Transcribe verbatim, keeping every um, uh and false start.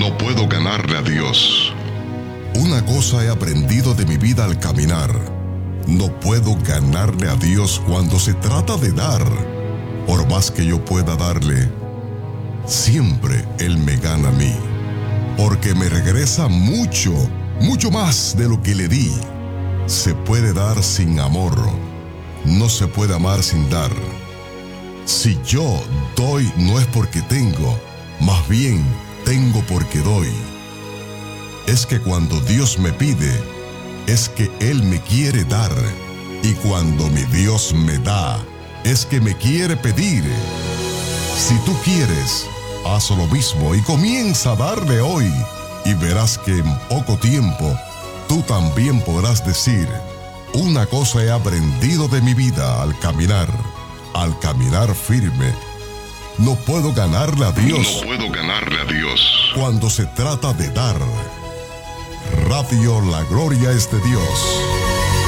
No puedo ganarle a Dios. Una cosa he aprendido de mi vida al caminar. No puedo ganarle a Dios cuando se trata de dar. Por más que yo pueda darle, siempre Él me gana a mí. Porque me regresa mucho, mucho más de lo que le di. Se puede dar sin amor. No se puede amar sin dar. Si yo doy no es porque tengo, más bien tengo porque doy. Es que cuando Dios me pide, es que Él me quiere dar. Y cuando mi Dios me da, es que me quiere pedir. Si tú quieres, haz lo mismo y comienza a darle hoy. Y verás que en poco tiempo, tú también podrás decir: una cosa he aprendido de mi vida al caminar, al caminar firme. No puedo ganarle a Dios. No puedo ganarle a Dios. Cuando se trata de dar. Radio La Gloria es de Dios.